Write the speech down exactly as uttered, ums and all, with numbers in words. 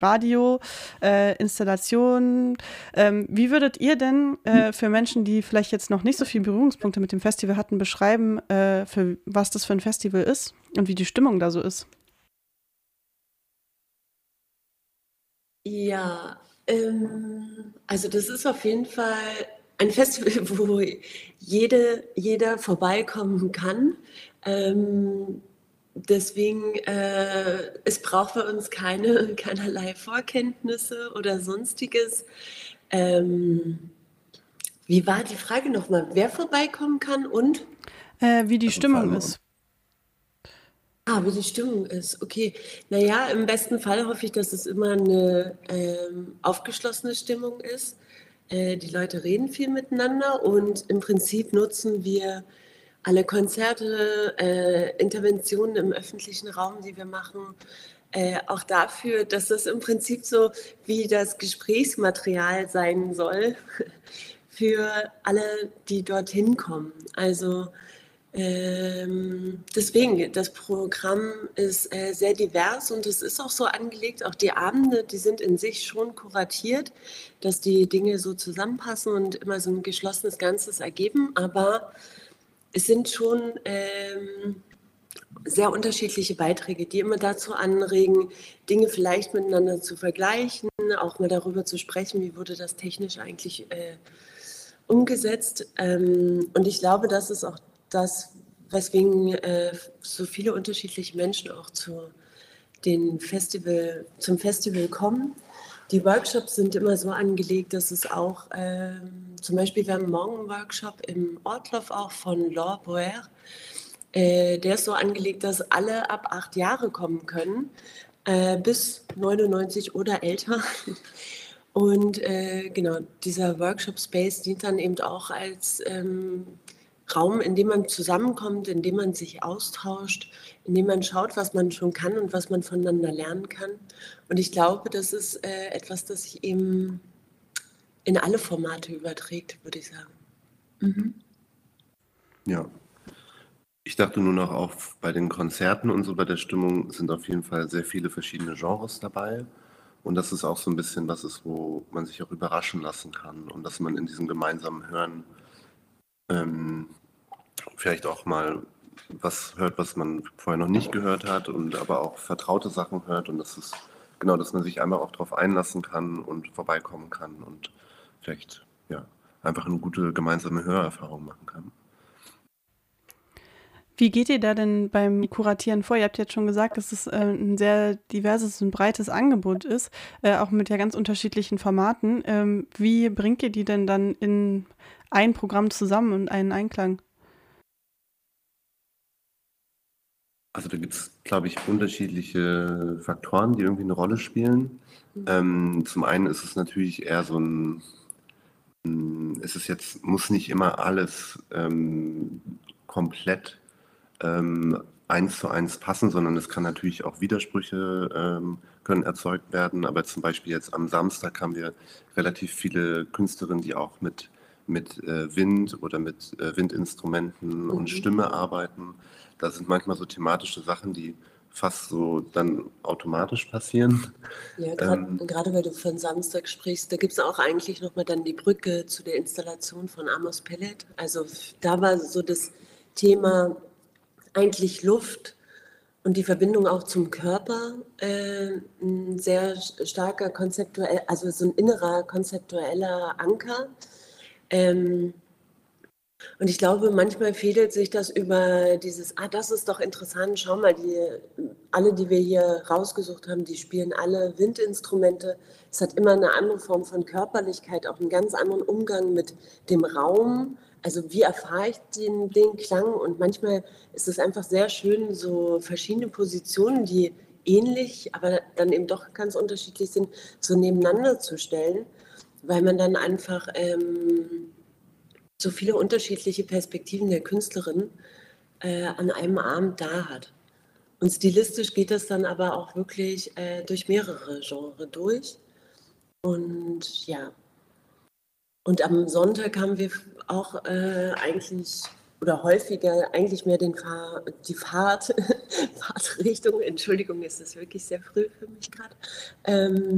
Radio, äh, Installationen. Ähm, wie würdet ihr denn äh, für Menschen, die vielleicht jetzt noch nicht so viele Berührungspunkte mit dem Festival hatten, beschreiben, äh, für was das für ein Festival ist und wie die Stimmung da so ist? Ja, ähm, also das ist auf jeden Fall ein Festival, wo jede, jeder vorbeikommen kann. Ähm, deswegen, äh, es braucht bei uns keine, keinerlei Vorkenntnisse oder sonstiges. Ähm, wie war die Frage nochmal? Wer vorbeikommen kann und? Äh, wie die Also vor Stimmung allem, ist. Ah, wie die Stimmung ist, okay. Naja, im besten Fall hoffe ich, dass es immer eine ähm, aufgeschlossene Stimmung ist. Äh, die Leute reden viel miteinander und im Prinzip nutzen wir alle Konzerte, äh, Interventionen im öffentlichen Raum, die wir machen, äh, auch dafür, dass das im Prinzip so wie das Gesprächsmaterial sein soll für alle, die dorthin kommen. Also ähm, deswegen, das Programm ist äh, sehr divers und es ist auch so angelegt, auch die Abende, die sind in sich schon kuratiert, dass die Dinge so zusammenpassen und immer so ein geschlossenes Ganzes ergeben, aber es sind schon ähm, sehr unterschiedliche Beiträge, die immer dazu anregen, Dinge vielleicht miteinander zu vergleichen, auch mal darüber zu sprechen, wie wurde das technisch eigentlich äh, umgesetzt. Ähm, und ich glaube, das ist auch das, weswegen äh, so viele unterschiedliche Menschen auch zu den Festival, zum Festival kommen. Die Workshops sind immer so angelegt, dass es auch, ähm, zum Beispiel, wir haben morgen einen Workshop im Ortloff auch von Laure Boer. Äh, der ist so angelegt, dass alle ab acht Jahre kommen können, äh, bis neunundneunzig oder älter. Und äh, genau, dieser Workshop Space dient dann eben auch als ähm, Raum, in dem man zusammenkommt, in dem man sich austauscht, in dem man schaut, was man schon kann und was man voneinander lernen kann. Und ich glaube, das ist äh, etwas, das sich eben in alle Formate überträgt, würde ich sagen. Mhm. ja. Ich dachte nur noch, auch bei den Konzerten und so bei der Stimmung sind auf jeden Fall sehr viele verschiedene Genres dabei. Und das ist auch so ein bisschen was ist, wo man sich auch überraschen lassen kann und dass man in diesem gemeinsamen Hören ähm, vielleicht auch mal was hört, was man vorher noch nicht gehört hat und aber auch vertraute Sachen hört und das ist genau, dass man sich einmal auch darauf einlassen kann und vorbeikommen kann und vielleicht ja einfach eine gute gemeinsame Hörerfahrung machen kann. Wie geht ihr da denn beim Kuratieren vor? Ihr habt jetzt schon gesagt, dass es äh, ein sehr diverses und breites Angebot ist, äh, auch mit ja ganz unterschiedlichen Formaten. Ähm, wie bringt ihr die denn dann in ein Programm zusammen und einen Einklang? Also da gibt es, glaube ich, unterschiedliche Faktoren, die irgendwie eine Rolle spielen. Ähm, zum einen ist es natürlich eher so ein, ein es ist jetzt, muss nicht immer alles ähm, komplett ähm, eins zu eins passen, sondern es kann natürlich auch Widersprüche ähm, können erzeugt werden. Aber zum Beispiel jetzt am Samstag haben wir relativ viele Künstlerinnen, die auch mit, mit äh, Wind oder mit äh, Windinstrumenten und Mhm. Stimme arbeiten. Da sind manchmal so thematische Sachen, die fast so dann automatisch passieren. Ja, gerade Ähm, gerade weil du von Samstag sprichst, da gibt es auch eigentlich nochmal dann die Brücke zu der Installation von Amos Pellet. Also f- da war so das Thema eigentlich Luft und die Verbindung auch zum Körper äh, ein sehr starker konzeptuell, also so ein innerer konzeptueller Anker. Ähm, und ich glaube, manchmal fädelt sich das über dieses, ah, das ist doch interessant, schau mal, die, alle, die wir hier rausgesucht haben, die spielen alle Windinstrumente. Es hat immer eine andere Form von Körperlichkeit, auch einen ganz anderen Umgang mit dem Raum. Also wie erfahre ich den, den Klang? Und manchmal ist es einfach sehr schön, so verschiedene Positionen, die ähnlich, aber dann eben doch ganz unterschiedlich sind, so nebeneinander zu stellen, weil man dann einfach ähm, so viele unterschiedliche Perspektiven der Künstlerin äh, an einem Abend da hat. Und stilistisch geht das dann aber auch wirklich äh, durch mehrere Genres durch. Und ja, und am Sonntag haben wir auch äh, eigentlich oder häufiger eigentlich mehr den Fahr die Fahrt, Fahrtrichtung, Entschuldigung, ist das wirklich sehr früh für mich gerade, ähm,